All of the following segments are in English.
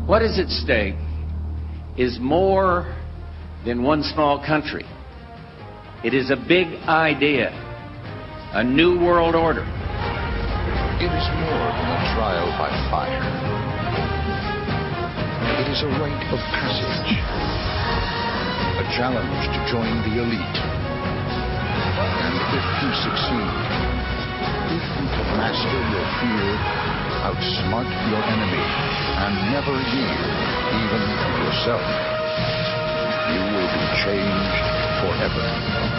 What is at stake is more than one small country. It is a big idea, a new world order. It is more than a trial by fire. It is a rite of passage, a challenge to join the elite. And if you succeed, if you can master your fear, outsmart your enemy, and never yield even to yourself, you will be changed forever.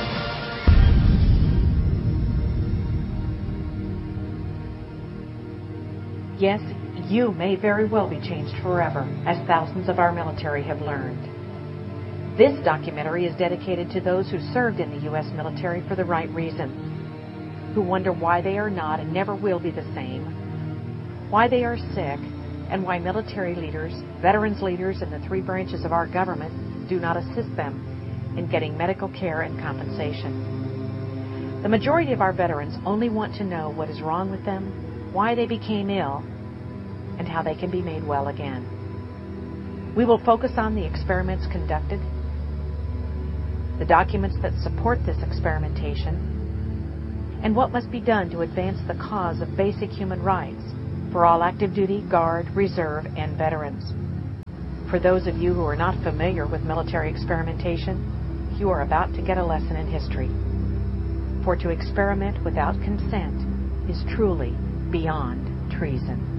Yes, you may very well be changed forever, as thousands of our military have learned. This documentary is dedicated to those who served in the U.S. military for the right reasons, who wonder why they are not and never will be the same, why they are sick, and why military leaders, veterans leaders, and the three branches of our government do not assist them in getting medical care and compensation. The majority of our veterans only want to know what is wrong with them, why they became ill, and how they can be made well again. We will focus on the experiments conducted, the documents that support this experimentation, and what must be done to advance the cause of basic human rights for all active duty, Guard, Reserve, and veterans. For those of you who are not familiar with military experimentation, you are about to get a lesson in history. For to experiment without consent is truly beyond treason.